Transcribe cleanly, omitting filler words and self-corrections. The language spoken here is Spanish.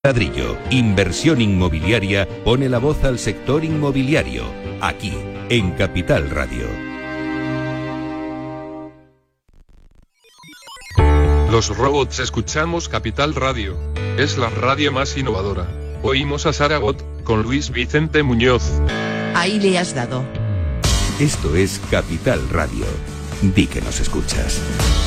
Ladrillo, inversión inmobiliaria, pone la voz al sector inmobiliario, aquí, en Capital Radio. Los robots escuchamos Capital Radio. Es la radio más innovadora. Oímos a Saragot, con Luis Vicente Muñoz. Ahí le has dado. Esto es Capital Radio. Di que nos escuchas.